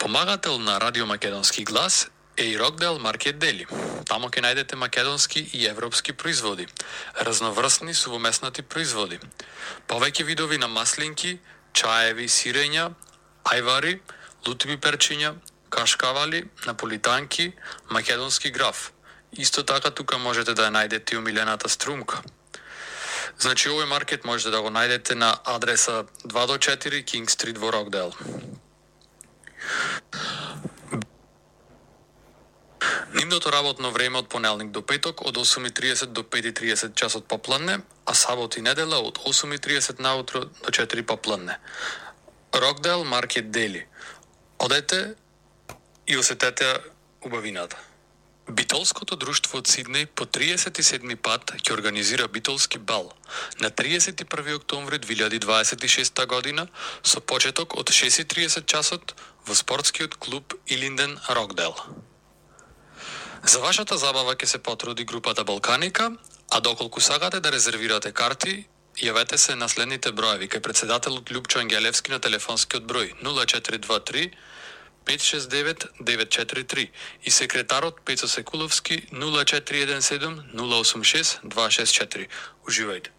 Помагател на Радио Македонски глас е и Рокдел Маркет Дели. Тамо ќе најдете македонски и европски производи, разноврсни сувомеснати производи, повеќе видови на маслинки, чаеви, сирења, ајвари, лутви перчиња, кашкавали, наполитанки, македонски граф. Исто така тука можете да ја најдете и умилената струмка. Значи, овој маркет можете да го најдете на адреса 2 до 4 King Street во Рокдел. Нивното работно време од понеделник до петок од 8:30 до 5:30 часот попладне, а сабот и недела од 8:30 наутро до 4 попладне. Рокдел Маркет Дели. Одете и осетете убавината. Битолското друштво од Сиднеј по 37 пат ќе организира битолски бал на 31 октомври 2026 година со почеток од 6:30 часот во спортскиот клуб Илинден Рокдел. За вашата забава ќе се потруди групата Балканика, а доколку сакате да резервирате карти, јавете се на следните броеви кај председателот Љупчо Ангелевски на телефонскиот број 0423 569 943 и секретарот Пецо Секуловски 0417 086 264. Уживајте.